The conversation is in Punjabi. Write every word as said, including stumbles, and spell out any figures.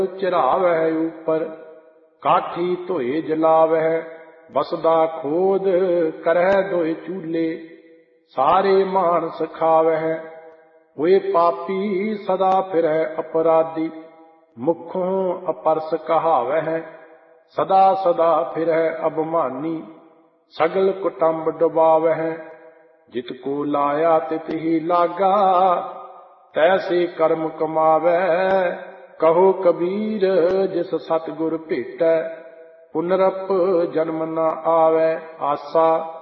ਚਿਰਾਵਹਿ ਉਪਰ, ਕਾਠੀ ਧੋਏ ਜਲਾਵਹਿ, ਬਸਦਾ ਖੋਦ ਕਰਹਿ ਦੋਇ ਚੂਲੇ, ਸਾਰੇ ਮਾਨਸ ਖਾਵਹਿ। ਹੋਏ ਪਾਪੀ ਸਦਾ ਫਿਰਹਿ ਅਪਰਾਧੀ, ਮੁਖੋਂ ਅਪਰਸ ਕਹਾਵਹਿ, ਸਦਾ ਸਦਾ ਫਿਰਹਿ ਅਭਿਮਾਨੀ, ਸਗਲ ਕੁਟੰਬ ਡੁਬਾਵਹਿ। ਜਿਤ ਕੋ ਲਾਇਆ ਤਿਤ ਹੀ ਲਾਗਾ, ਤੈਸੇ ਕਰਮ ਕਮਾਵੈ। ਕਹੋ ਕਬੀਰ ਜਿਸ ਸਤਿਗੁਰ ਭੇਟੈ, ਪੁਨਰਪ ਜਨਮ ਨ ਆਵੈ। ਆਸਾ